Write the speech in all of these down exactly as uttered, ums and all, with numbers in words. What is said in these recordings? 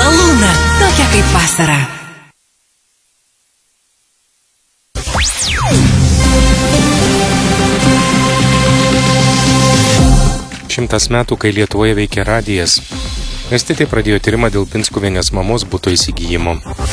Luna, tokia kaip vasara. Šimtas metų, kai Lietuvoje veikia radijas. S T T pradėjo tyrimą dėl Pinskuvienės mamos buto įsigijimo.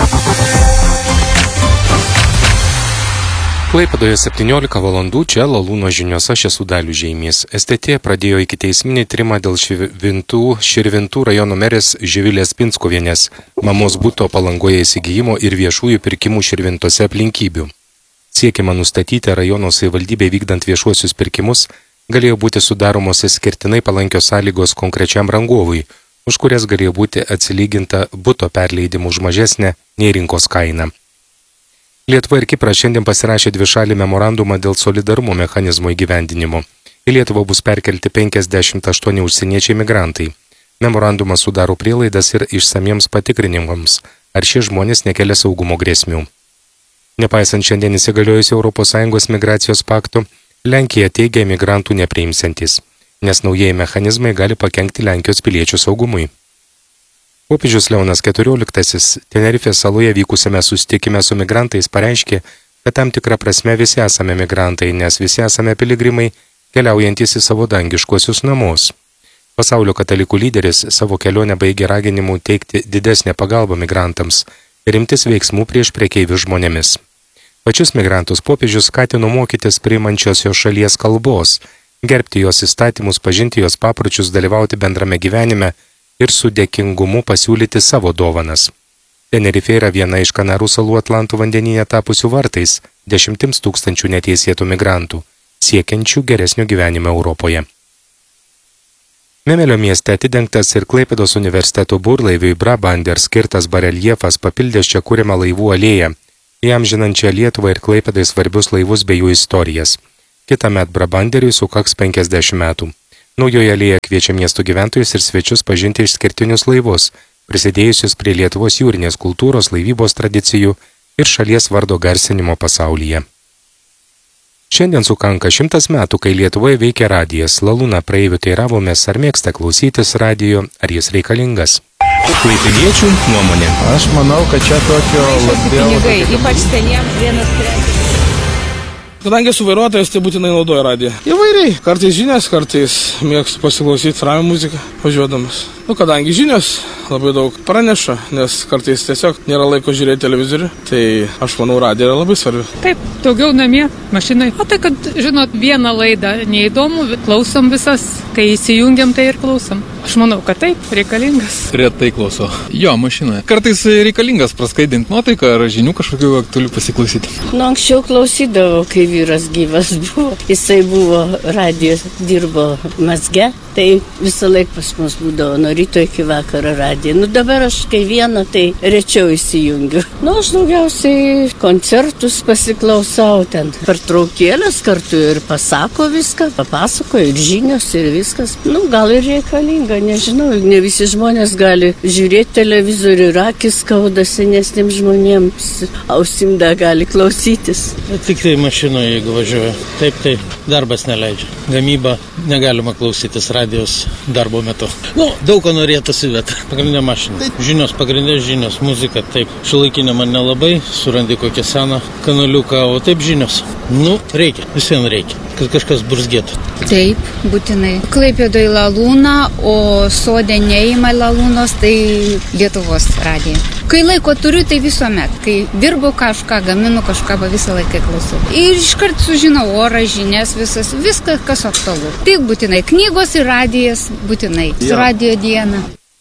Klaipėdoje septyniolika valandų, čia Lalūno žiniose, aš esu Dalius Žeimys. S T T pradėjo ikiteisminį tyrimą dėl Širvintų, Širvintų rajono merės Živilės Pinskuvienės mamos buto Palangoje įsigijimo ir viešųjų pirkimų Širvintose aplinkybių. Siekiama nustatyti rajono savivaldybė vykdant viešuosius pirkimus, galėjo būti sudaromos skirtinai palankios sąlygos konkrečiam rangovui, už kurias galėjo būti atsilyginta buto perleidimu už mažesnę nei rinkos kainą. Lietuva ir Kipras šiandien pasirašė dvišalį memorandumą dėl solidarumo mechanizmo įgyvendinimo. Į Lietuvą bus perkelti penkiasdešimt aštuoni užsieniečiai migrantai. Memorandumas sudaro prielaidas ir išsamiems patikrinimams, ar šie žmonės nekelia saugumo grėsmių. Nepaisant šiandien įsigaliojusio Europos Sąjungos migracijos pakto, Lenkija teigia migrantų nepriimsiantis, nes naujieji mechanizmai gali pakenkti Lenkijos piliečių saugumui. Popiežius Leonas keturioliktasis Tenerifės saloje vykusiame susitikime su migrantais pareiškė, kad tam tikrą prasme visi esame migrantai, nes visi esame piligrimai, keliaujantys į savo dangiškuosius namus. Pasaulio katalikų lyderis savo kelionę baigė raginimu teikti didesnę pagalbą migrantams ir imtis veiksmų prieš prekeivius žmonėmis. Pačius migrantus popiežius skatino mokytis priimančios jos šalies kalbos, gerbti jos įstatymus, pažinti jos papročius, dalyvauti bendrame gyvenime ir su dėkingumu pasiūlyti savo dovanas. Tenerifė yra viena iš Kanarų salų Atlanto vandenyje tapusių vartais dešimtims tūkstančių neteisėtų migrantų, siekiančių geresnio gyvenimo Europoje. Memelio mieste atidengtas ir Klaipėdos universiteto burlaiviui Brabander skirtas bareljefas papildė čia kuriamą laivų alėją, įamžinančią Lietuvą ir Klaipėdai svarbius laivus bei jų istorijas. Kitąmet Brabanderiui sukaks penkiasdešimt metų. Naujoje alėja kviečia miestų gyventojus ir svečius pažinti išskirtinius laivus, prisidėjusius prie Lietuvos jūrinės kultūros, laivybos tradicijų ir šalies vardo garsinimo pasaulyje. Šiandien sukanka šimtas metų, kai Lietuvoje veikia radijas. Lalūna praeivių teiravomės, ar mėgsta klausytis radijo, ar jis reikalingas. Klaipėdiečių nuomonė. Aš manau, kad čia tokio labiau... Pinigai, ypač seniems vienas kretis. Kadangi esu vairuotojas, tai būtinai naudoju radiją. Įvairiai. Kartais žinias, kartais mėgstu pasiklausyti ramią muziką važiuodamas. Nu, kadangi žinios labai daug praneša, nes kartais tiesiog nėra laiko žiūrėti televizorių, tai aš manau, radija yra labai svarbi. Taip, daugiau namie, mašinai. O tai, kad, žinot, vieną laidą neįdomu, klausom visas, kai įsijungiam, tai ir klausom. Aš manau, kad taip, reikalingas. Retai klausau. Jo, mašinoje. Kartais reikalingas praskaidinti nuotaiką ar žinių kažkokių aktualių pasiklausyti. Nu, anksčiau klausydavau, kai vyras gyvas buvo. Jisai buvo radijos, dirbo mazge, tai visą laiką pas mus būdavo nuo ryto iki vakaro radiją. Nu, dabar aš kai vieną, tai rečiau įsijungiu. Nu, aš daugiausiai koncertus pasiklausau ten. Pertraukėlės kartu ir pasako viską, papasakoju ir žinios ir viskas. Nu, gal ir reikalinga, nežinau. Ne visi žmonės gali žiūrėti televizorių ir akis skauda senesniems žmonėms. Ausim dar gali klausytis. Tik tai mašinoje, jeigu važiuoju. Taip, tai darbas neleidžia. Gamyba negalima klausytis radijos darbo metu. Nu, daug ko norėtųsi, bet pagrindinė mašina. Žinios, pagrindinė žinios, muzika, taip. Šiuolaikinė man nelabai, surandi kokią seną kanaliuką, o taip žinios. Nu, reikia, visiems reikia, kad kažkas burzgėtų. Taip, būtinai. Klaipėdoje Lalūna, o sode neima Lalūnos, tai Lietuvos radija. Kai laiko turiu, tai visuomet. Kai dirbu kažką, gaminu kažką, visą laiką klausau. Ir iškart sužinau orą, žinias, visas, viskas, kas aktualu. Tik būtinai knygos ir radijas, būtinai. Su radijo diena.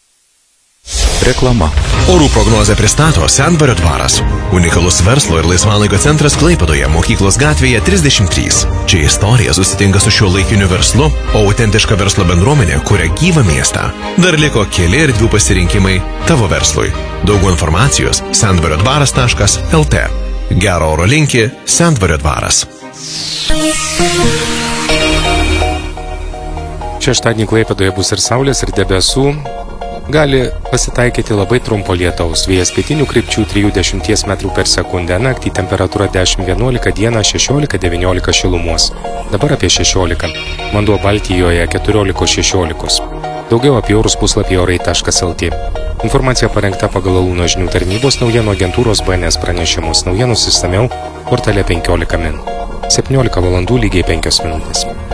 Reklama. Orų prognozę pristato Sendvario dvaras. Unikalus verslo ir laisvalaikio centras Klaipėdoje, Mokyklos gatvėje trisdešimt trys. Čia istorija susitinka su šiuolaikiniu verslu, o autentiška verslo bendruomenė kuria gyvą miestą. Dar liko keli erdvių pasirinkimai tavo verslui. Daugiau informacijos sendvario dvaras taškas el tė. Gero oro linki Sendvario dvaras. Šeštadienį Klaipėdoje bus ir saulės, ir debesų. Gali pasitaikyti labai trumpo lietaus, vėjas pietinių krypčių trijų dešimties metrų per sekundę, naktį temperatūra dešimt vienuolika, dieną šešiolika devyniolika šilumos. Dabar apie šešiolika. Vanduo Baltijoje keturiolika šešiolika. Daugiau apie orus puslapį orai taškas lt. Informacija parengta pagal Alūno žinių tarnybos naujienų agentūros B N S pranešimus. Naujienus išsamiau portale penkiolika min. septyniolika valandų lygiai penkios minutės.